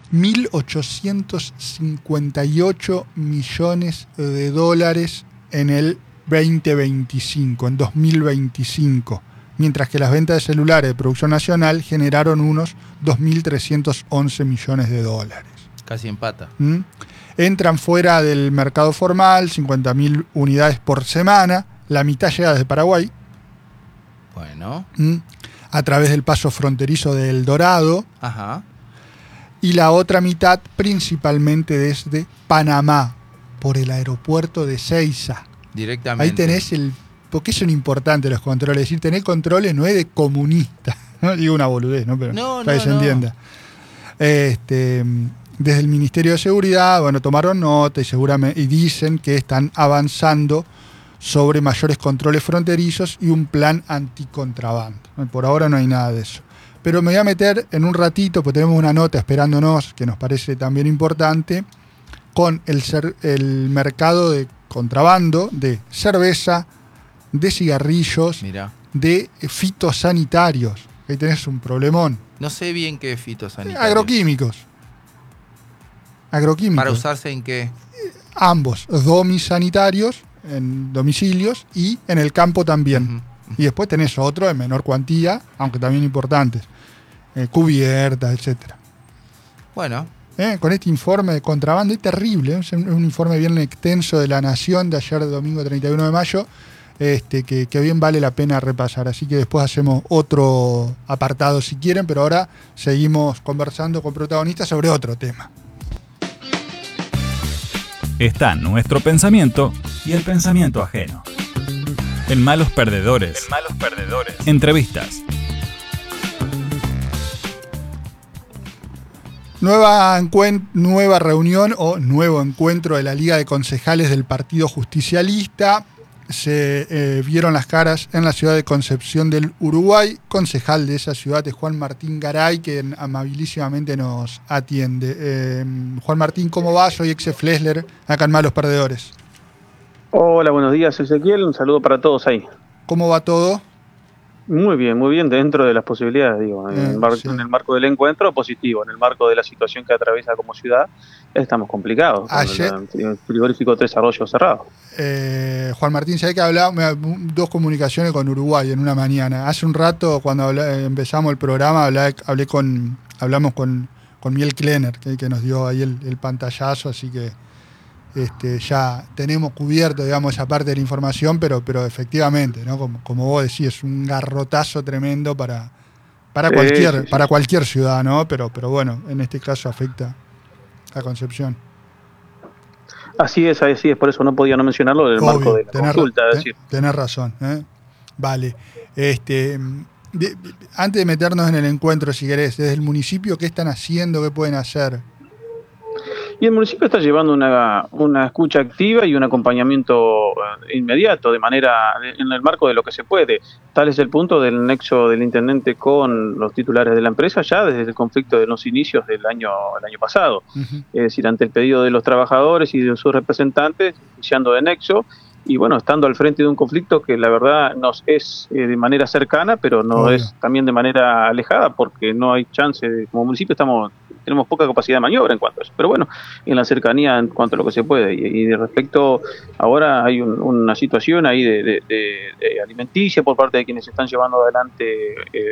$1.858 millones en el 2025, en 2025. Mientras que las ventas de celulares de producción nacional generaron unos $2.311 millones. Casi empata. Entran fuera del mercado formal 50.000 unidades por semana, la mitad llega desde Paraguay. Bueno. A través del paso fronterizo de El Dorado. Ajá. Y la otra mitad principalmente desde Panamá, por el aeropuerto de Seiza. Directamente. Ahí tenés porque son importantes los controles. Es decir, tener controles no es de comunista. No digo una boludez, ¿no? Pero para que se entienda. Desde el Ministerio de Seguridad, tomaron nota y dicen que están avanzando sobre mayores controles fronterizos y un plan anticontrabando. Por ahora no hay nada de eso. Pero me voy a meter en un ratito, porque tenemos una nota esperándonos, que nos parece también importante, con el mercado de contrabando de cerveza, de cigarrillos, Mirá. de fitosanitarios. Ahí tenés un problemón. No sé bien qué es fitosanitario. Agroquímicos. ¿Para usarse en qué? Ambos, domisanitarios, en domicilios, y en el campo también. Y después tenés otro en menor cuantía, aunque también importantes. Cubiertas, etcétera. Bueno. Con este informe de contrabando, es terrible, es un informe bien extenso de La Nación de ayer, domingo 31 de mayo, que bien vale la pena repasar. Así que después hacemos otro apartado si quieren, pero ahora seguimos conversando con protagonistas sobre otro tema. Está nuestro pensamiento y el pensamiento ajeno. En Malos Perdedores. Entrevistas. Nueva reunión o nuevo encuentro de la Liga de Concejales del Partido Justicialista. Se vieron las caras en la ciudad de Concepción del Uruguay. Concejal de esa ciudad es Juan Martín Garay, que amabilísimamente nos atiende. Juan Martín, ¿cómo va? Soy Exe Flesler, acá en Malos Perdedores. Hola, buenos días, Ezequiel. Un saludo para todos ahí. ¿Cómo va todo? Muy bien, dentro de las posibilidades, digo. En el marco del encuentro, positivo. En el marco de la situación que atraviesa como ciudad, estamos complicados. Con el frigorífico Tres Arroyos cerrado. Juan Martín, ¿sabés que hablamos? Dos comunicaciones con Uruguay en una mañana. Hace un rato, cuando empezamos el programa, hablamos con Miel Klenner, que nos dio ahí el pantallazo, así que ya tenemos cubierto, digamos, esa parte de la información, pero efectivamente, ¿no? Como vos decís, es un garrotazo tremendo para cualquier ciudad, ¿no? Pero bueno, en este caso afecta a Concepción. Así es, por eso no podía no mencionarlo en el marco de la consulta. Tenés razón, Vale. Antes de meternos en el encuentro, si querés, desde el municipio, ¿qué están haciendo? ¿Qué pueden hacer? Y el municipio está llevando una escucha activa y un acompañamiento inmediato, en el marco de lo que se puede. Tal es el punto del nexo del intendente con los titulares de la empresa ya desde el conflicto de los inicios del año pasado. Uh-huh. Es decir, ante el pedido de los trabajadores y de sus representantes, iniciando de nexo, y bueno, estando al frente de un conflicto que la verdad nos es de manera cercana, pero no es también de manera alejada, porque no hay chance, como municipio tenemos poca capacidad de maniobra en cuanto a eso, pero bueno, en la cercanía en cuanto a lo que se puede, y de respecto, ahora hay una situación ahí de alimenticia por parte de quienes están llevando adelante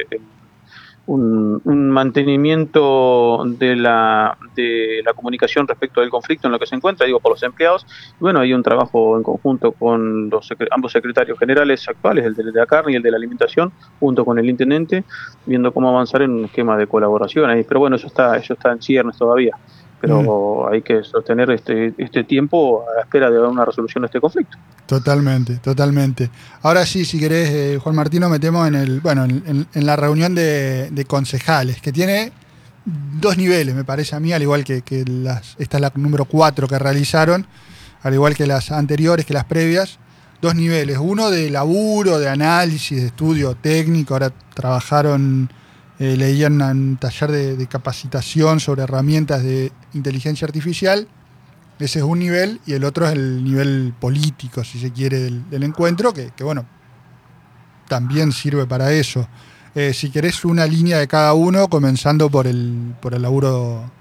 un mantenimiento de la comunicación respecto del conflicto en lo que se encuentra, digo, por los empleados. Bueno, hay un trabajo en conjunto con ambos secretarios generales actuales, el de la carne y el de la alimentación, junto con el intendente, viendo cómo avanzar en un esquema de colaboración ahí. Pero bueno, eso está en ciernes todavía. Pero hay que sostener este tiempo a la espera de una resolución de este conflicto. Totalmente. Ahora sí, si querés, Juan Martín, nos metemos en la reunión de concejales, que tiene dos niveles, me parece a mí, al igual que esta es la número 4 que realizaron, al igual que las anteriores, que las previas, dos niveles. Uno de laburo, de análisis, de estudio técnico, ahora trabajaron... leían un taller de capacitación sobre herramientas de inteligencia artificial. Ese es un nivel, y el otro es el nivel político, si se quiere, del encuentro, que bueno, también sirve para eso. Si querés una línea de cada uno, comenzando por el laburo